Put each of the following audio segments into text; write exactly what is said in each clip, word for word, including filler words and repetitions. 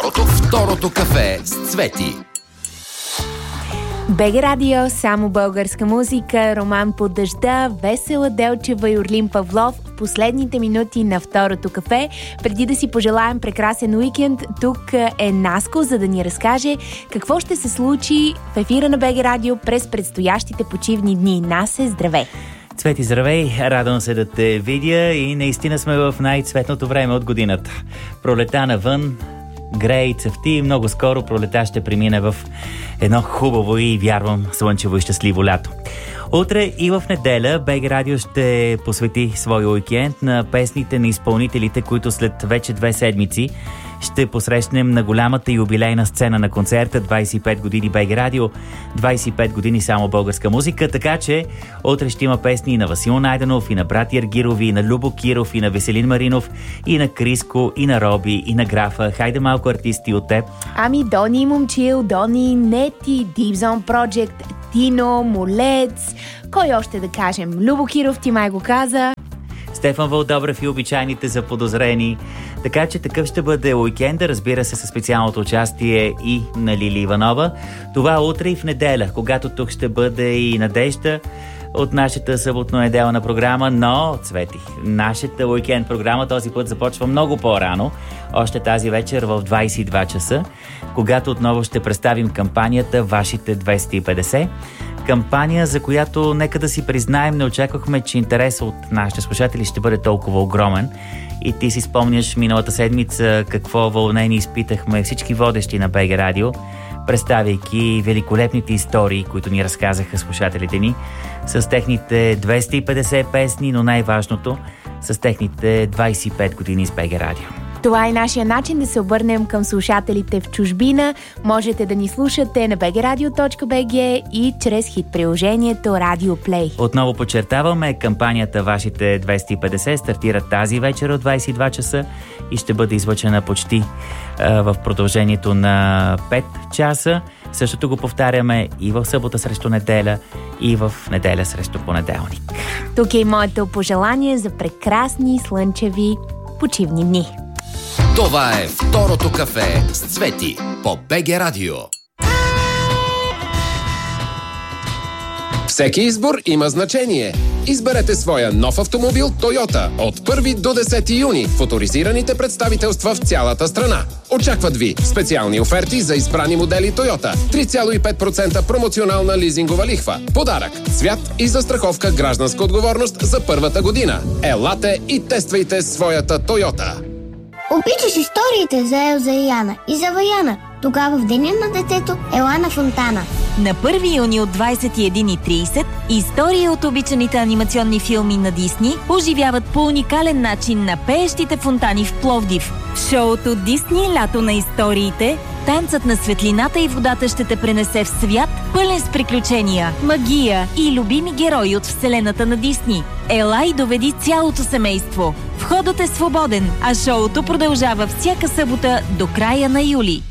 Второто, второто кафе с Цвети. БГ Радио, само българска музика, Роман по дъжда, Весела Делчева и Орлин Павлов в последните минути на второто кафе. Преди да си пожелаем прекрасен уикенд, тук е Наско, за да ни разкаже какво ще се случи в ефира на БГ Радио през предстоящите почивни дни. Насе, здравей! Цвети, здравей! Радвам се да те видя и наистина сме в най-цветното време от годината. Пролета навън, грее и цъфти и много скоро пролета ще премине в едно хубаво и, вярвам, слънчево и щастливо лято. Утре и в неделя БГ Радио ще посвети своя уикенд на песните на изпълнителите, които след вече две седмици ще посрещнем на голямата юбилейна сцена на концерта двайсет и пет години БГ Радио, двайсет и пет години само българска музика, така че утре ще има песни и на Васил Найденов, и на брат Ергирови, и на Любо Киров, и на Веселин Маринов, и на Криско, и на Роби, и на Графа. Хайде малко артисти от теб. Ами Дони Момчил, Дони Нети, Deep Zone Project, Тино, Молец, кой още да кажем? Любо Киров, ти май го каза. Стефан Вълдобрев и обичайните заподозрени. Така че такъв ще бъде уикенда, разбира се, със специалното участие и на Лили Иванова. Това утре и в неделя, когато тук ще бъде и Надежда от нашата съботно-неделна програма, но, Цвети, нашата уикенд програма този път започва много по-рано, още тази вечер в двайсет и два часа, когато отново ще представим кампанията Вашите двеста и петдесет. Кампания, за която, нека да си признаем, не очаквахме, че интересът от нашите слушатели ще бъде толкова огромен. И ти си спомняш миналата седмица какво вълнение изпитахме всички водещи на БГ Радио, представяйки великолепните истории, които ни разказаха слушателите ни, с техните двеста и петдесет песни, но най-важното, с техните двайсет и пет години с БГ Радио. Това е нашия начин да се обърнем към слушателите в чужбина. Можете да ни слушате на би джи радио точка би джи и чрез хит-приложението Радио Плей. Отново подчертаваме, кампанията Вашите двеста и петдесет стартира тази вечер от двайсет и два часа и ще бъде излъчена почти а, в продължението на пет часа. Същото го повтаряме и в събота срещу неделя, и в неделя срещу понеделник. Тук е и моето пожелание за прекрасни слънчеви почивни дни. Това е второто кафе с Цвети по БГ Радио. Всеки избор има значение. Изберете своя нов автомобил Toyota от първи до десети юни в оторизираните представителства в цялата страна. Очакват ви специални оферти за избрани модели Toyota, три цяло и пет процента промоционална лизингова лихва, подарък, цвят и застраховка гражданска отговорност за първата година. Елате и тествайте своята Toyota. Обичаш историите за Елза и Яна и за Ваяна. Тогава в деня на детето ела на фонтана. На първи юни от двайсет и една и трийсет истории от обичаните анимационни филми на Дисни оживяват по уникален начин на пеещите фонтани в Пловдив. В шоуто Дисни лято на историите танцът на светлината и водата ще те пренесе в свят, пълен с приключения, магия и любими герои от вселената на Дисни. Ела и доведи цялото семейство. Входът е свободен, а шоуто продължава всяка събота до края на юли.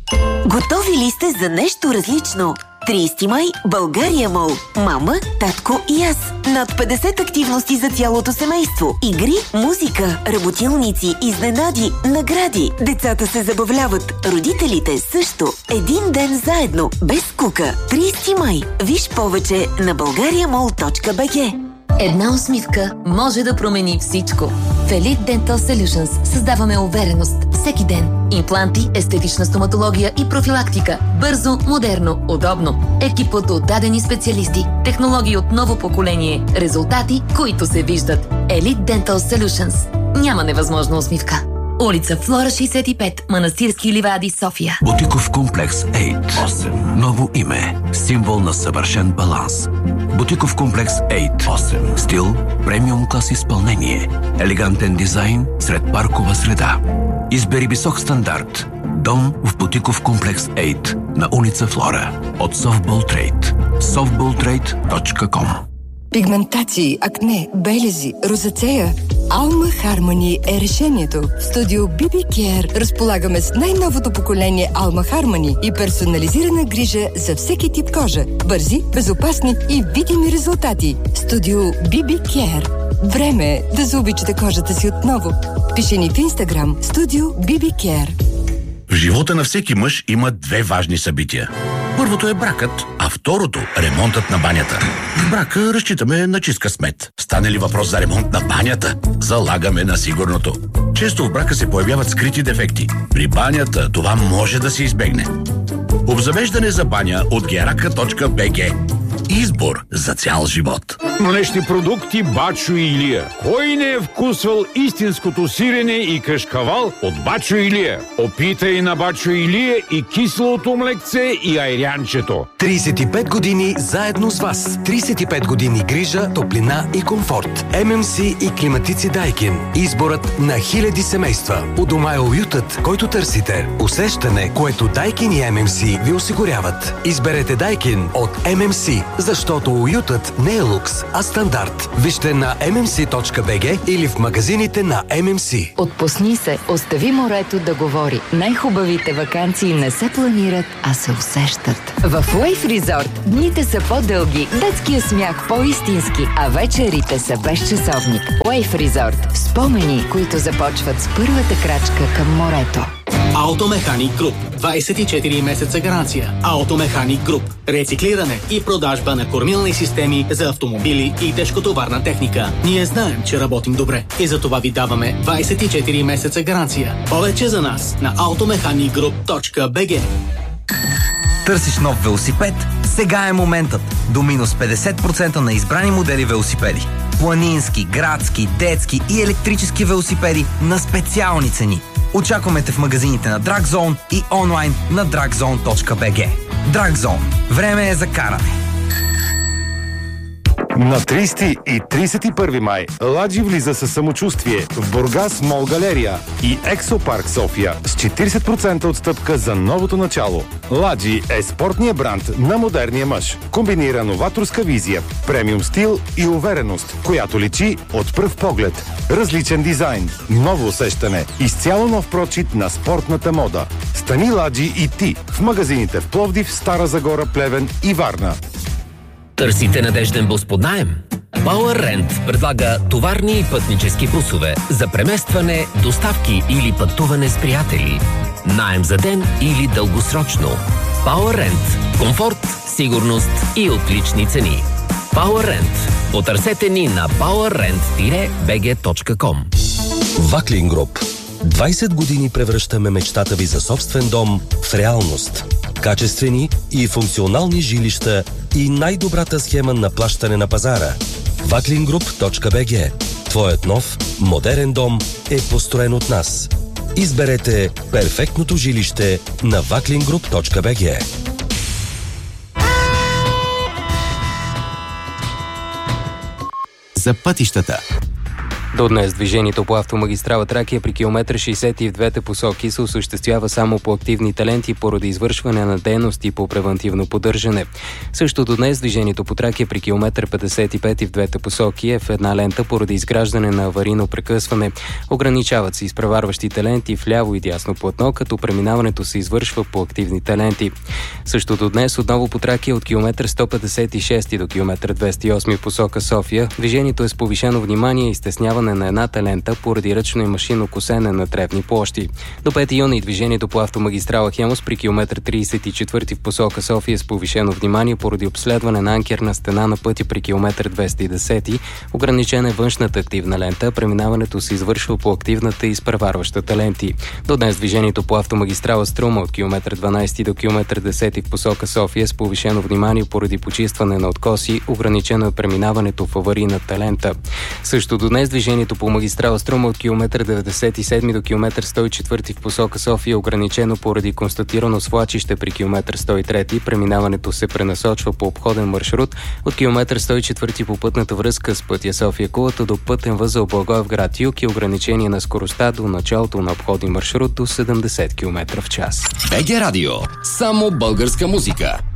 Готови ли сте за нещо различно? трийсети май, България Мол. Мама, татко и аз. Над петдесет активности за цялото семейство. Игри, музика, работилници, изненади, награди. Децата се забавляват, родителите също. Един ден заедно, без скука. трийсети май. Виж повече на българия мол точка би джи. Една усмивка може да промени всичко. В Elite Dental Solutions създаваме увереност всеки ден. Импланти, естетична стоматология и профилактика. Бързо, модерно, удобно. Екипът от дадени специалисти. Технологии от ново поколение. Резултати, които се виждат. Elite Dental Solutions. Няма невъзможна усмивка. Улица Флора шейсет и пет, Манастирски ливади, София. Бутиков комплекс осем. Ново име. Символ на съвършен баланс. Бутиков комплекс осем. Стил, премиум клас изпълнение. Елегантен дизайн сред паркова среда. Избери висок стандарт. Дом в Бутиков комплекс осем на улица Флора. От Softball Trade. софтбол трейд точка ком. Пигментации, акне, белези, розацея. Alma Harmony е решението. В студио би би Care разполагаме с най-новото поколение Alma Harmony и персонализирана грижа за всеки тип кожа. Бързи, безопасни и видими резултати. Студио би би Care. Време е да заобичате кожата си отново. Пиши ни в Инстаграм Студио би би Care. В живота на всеки мъж има две важни събития. Първото е бракът, а второто – ремонтът на банята. В брака разчитаме на чист късмет. Стане ли въпрос за ремонт на банята, залагаме на сигурното. Често в брака се появяват скрити дефекти. При банята това може да се избегне. Обзавеждане за баня от герака точка би джи. Избор за цял живот. Млечни продукти Бачо и Илия. Кой не е вкусвал истинското сирене и кашкавал от Бачо и Илия? Опитай на Бачо и Илия и киселото млекце и айрянчето. тридесет и пет години заедно с вас. тридесет и пет години грижа, топлина и комфорт. ем ем си и климатици Дайкин. Изборът на хиляди семейства. У дома е уютът, който търсите. Усещане, което Дайкин и ем ем си ви осигуряват. Изберете Дайкин от ем ем си, защото уютът не е лукс, а стандарт. Вижте на ем ем си точка би джи или в магазините на ем ем си. Отпусни се, остави морето да говори. Най-хубавите ваканции не се планират, а се усещат. В Wave Resort дните са по-дълги, детския смях по-истински, а вечерите са без часовник. Wave Resort. Спомени, които започват с първата крачка към морето. Автомеханик Груп. двадесет и четири месеца гаранция. Автомеханик Груп. Рециклиране и продажба на кормилни системи за автомобили и тежкотоварна техника. Ние знаем, че работим добре и за това ви даваме двадесет и четири месеца гаранция. Повече за нас на автомеханик груп точка би джи. Търсиш нов велосипед? Сега е моментът. До минус петдесет процента на избрани модели велосипеди. Планински, градски, детски и електрически велосипеди на специални цени. Очакваме те в магазините на Dragzone и онлайн на dragzone точка би джи. Dragzone. Време е за каране. На тридесети и тридесет и първи май Ладжи влиза със самочувствие в Бургас Мол Галерия и Ексопарк София с четиридесет процента отстъпка за новото начало. Ладжи е спортният бранд на модерния мъж. Комбинира новаторска визия, премиум стил и увереност, която личи от пръв поглед. Различен дизайн, ново усещане, изцяло нов прочит на спортната мода. Стани Ладжи и ти в магазините в Пловдив, Стара Загора, Плевен и Варна. Търсите надежден бус под наем? Power Rent предлага товарни и пътнически бусове за преместване, доставки или пътуване с приятели. Наем за ден или дългосрочно. Power Rent. Комфорт, сигурност и отлични цени. Power Rent. Потърсете ни на power rent би джи точка ком. Ваклин Груп. двадесет години превръщаме мечтата ви за собствен дом в реалност. Качествени и функционални жилища и най-добрата схема на плащане на пазара. ваклин груп точка би джи. Твоят нов, модерен дом е построен от нас. Изберете перфектното жилище на ваклин груп точка би джи. За пътищата. До днес движението по автомагистрала Тракия при километър шейсет и в двете посоки се осъществява само по активните ленти поради извършване на дейности по превантивно поддържане. Също до днес движението по Тракия при километър петдесет и пет и в двете посоки е в една лента поради изграждане на аварийно прекъсване. Ограничават се изпреварващите ленти в ляво и дясно платно, като преминаването се извършва по активните ленти. Също до днес отново по Тракия от километър сто петдесет и шест до километър двеста и осем посока София движението е с повишено внимание и стесняване на едната лента поради ръчно и машинно косене на дребни площи. До пети юни движението по автомагистрала Хемус при километър тридесет и четвърти в посока София с повишено внимание поради обследване на анкерна стена на пътя при километър двеста и десет. Ограничена е външната активна лента, преминаването се извършва по активната и изпреварващата ленти. До днес движението по автомагистрала Струма от километър дванадесети до километър десети в посока София с повишено внимание поради почистване на откоси, ограничено е преминаването в аварийната лента. Също до днес движението по магистрала Струма от километър деветдесет и седми до километър сто и четвърти в посока София ограничено поради констатирано свлачище при километър сто и трети. Преминаването се пренасочва по обходен маршрут от километър сто и четвърти по пътната връзка с пътя София-Кулата до пътен възел Благоевград юг и ограничение на скоростта до началото на обходен маршрут до седемдесет километра в час. БГ Радио. Само българска музика.